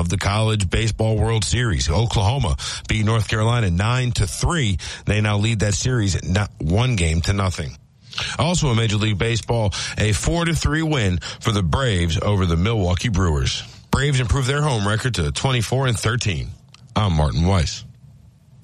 of the College Baseball World Series. Oklahoma beat North Carolina 9-3. They now lead that series at 1-0. Also in Major League Baseball, a 4-3 win for the Braves over the Milwaukee Brewers. Braves improved their home record to 24-13. I'm Martin Weiss.